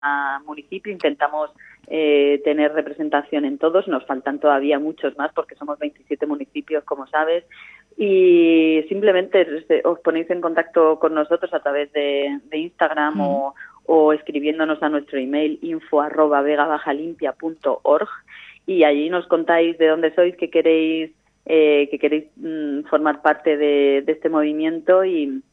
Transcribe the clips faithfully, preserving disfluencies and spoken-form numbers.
municipio intentamos eh, tener representación en todos. Nos faltan todavía muchos más porque somos veintisiete municipios, como sabes, y simplemente os ponéis en contacto con nosotros a través de, de Instagram mm. o, o escribiéndonos a nuestro email info arroba vegabajalimpia punto org, y allí nos contáis de dónde sois, qué queréis, eh, que queréis mm, formar parte de, de este movimiento, y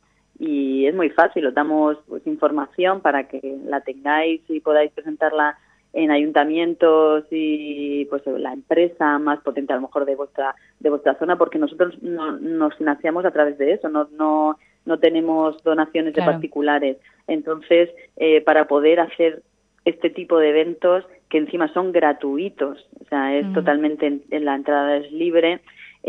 y es muy fácil, os damos pues información para que la tengáis y podáis presentarla en ayuntamientos y pues la empresa más potente a lo mejor de vuestra de vuestra zona, porque nosotros no, nos financiamos a través de eso, no no no tenemos donaciones claro. de particulares. Entonces, eh, para poder hacer este tipo de eventos, que encima son gratuitos, o sea, es uh-huh. totalmente, en, en la entrada es libre,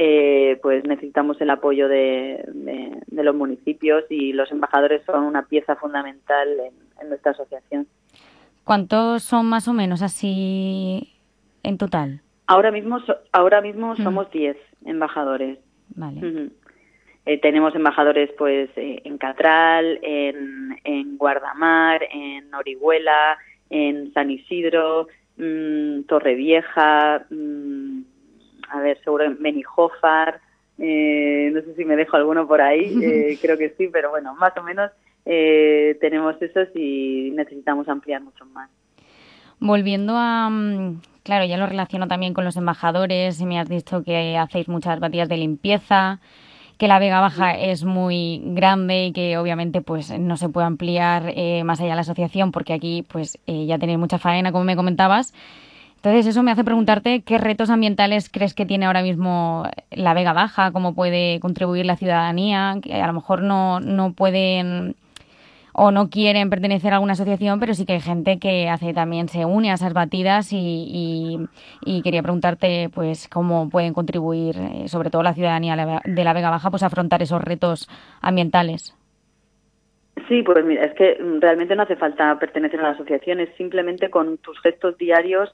Eh, pues necesitamos el apoyo de, de, de los municipios, y los embajadores son una pieza fundamental en, en nuestra asociación. ¿Cuántos son más o menos así en total? Ahora mismo ahora mismo mm. somos diez embajadores. Vale. Uh-huh. Eh, tenemos embajadores pues eh, en Catral, en, en Guardamar, en Orihuela, en San Isidro, mmm, Torrevieja, mmm, a ver, seguro en Benijófar, eh, no sé si me dejo alguno por ahí, eh, creo que sí, pero bueno, más o menos eh, tenemos esos y necesitamos ampliar mucho más. Volviendo a, claro, ya lo relaciono también con los embajadores, y me has dicho que hacéis muchas baterías de limpieza, que la Vega Baja sí. es muy grande y que obviamente pues no se puede ampliar eh, más allá de la asociación, porque aquí pues eh, ya tenéis mucha faena, como me comentabas. Entonces eso me hace preguntarte qué retos ambientales crees que tiene ahora mismo la Vega Baja, cómo puede contribuir la ciudadanía, que a lo mejor no, no pueden o no quieren pertenecer a alguna asociación, pero sí que hay gente que hace también se une a esas batidas, y, y, y quería preguntarte pues cómo pueden contribuir, eh, sobre todo la ciudadanía de la Vega Baja, pues a afrontar esos retos ambientales. Sí, pues mira, es que realmente no hace falta pertenecer a la asociación, es simplemente con tus gestos diarios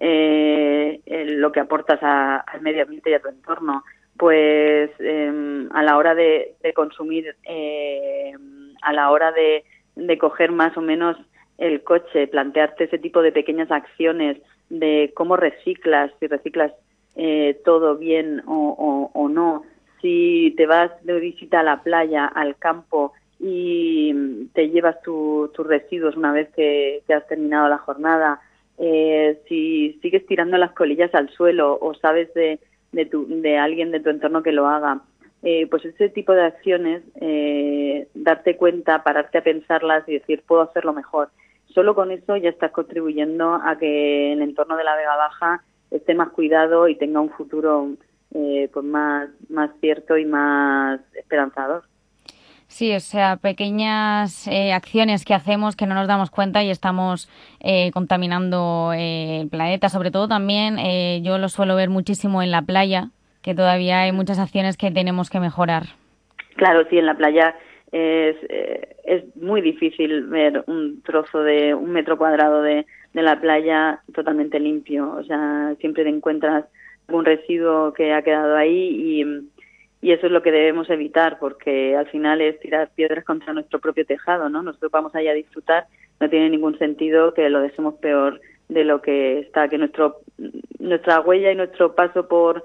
eh, lo que aportas a, al medio ambiente y a tu entorno. Pues eh, a la hora de, de consumir, eh, a la hora de, de coger más o menos el coche, plantearte ese tipo de pequeñas acciones de cómo reciclas, si reciclas eh, todo bien o, o, o no, si te vas de visita a la playa, al campo, y te llevas tu, tus residuos una vez que, que has terminado la jornada, eh, si sigues tirando las colillas al suelo o sabes de, de, tu, de alguien de tu entorno que lo haga, eh, pues ese tipo de acciones, eh, darte cuenta, pararte a pensarlas y decir, puedo hacerlo mejor. Solo con eso ya estás contribuyendo a que el entorno de la Vega Baja esté más cuidado y tenga un futuro eh, pues más, más cierto y más esperanzador. Sí, o sea, pequeñas eh, acciones que hacemos que no nos damos cuenta y estamos eh, contaminando eh, el planeta. Sobre todo también eh, yo lo suelo ver muchísimo en la playa, que todavía hay muchas acciones que tenemos que mejorar. Claro, sí, en la playa es, eh, es muy difícil ver un trozo de un metro cuadrado de, de la playa totalmente limpio. O sea, siempre te encuentras algún residuo que ha quedado ahí, y Y eso es lo que debemos evitar, porque al final es tirar piedras contra nuestro propio tejado, ¿no? Nosotros vamos allá a disfrutar, no tiene ningún sentido que lo dejemos peor de lo que está, que nuestro nuestra huella y nuestro paso por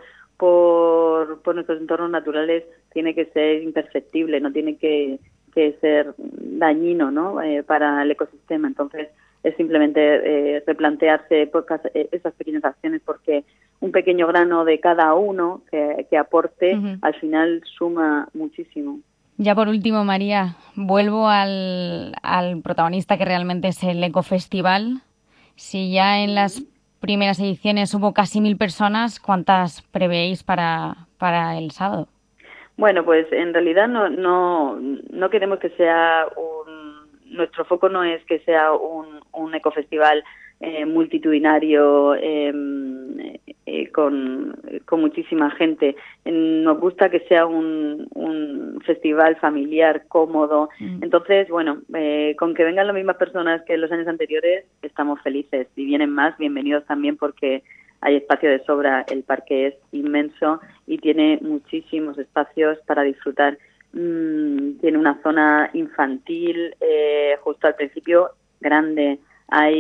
por, por nuestros entornos naturales tiene que ser imperceptible, no tiene que, que ser dañino, ¿no? Eh, para el ecosistema. Entonces es simplemente eh, replantearse esas pequeñas acciones, porque un pequeño grano de cada uno que, que aporte, uh-huh. al final suma muchísimo. Ya por último, María, vuelvo al, al protagonista que realmente es el Ecofestival. Si ya en las primeras ediciones hubo casi mil personas, ¿cuántas prevéis para, para el sábado? Bueno, pues en realidad no, no, no queremos que sea un... Nuestro foco no es que sea un, un ecofestival eh, multitudinario eh, eh, con, con muchísima gente. Nos gusta que sea un, un festival familiar, cómodo. Mm. Entonces, bueno, eh, con que vengan las mismas personas que los años anteriores, estamos felices. Si vienen más, bienvenidos también, porque hay espacio de sobra. El parque es inmenso y tiene muchísimos espacios para disfrutar. Mm, tiene una zona infantil, eh, justo al principio, grande. hay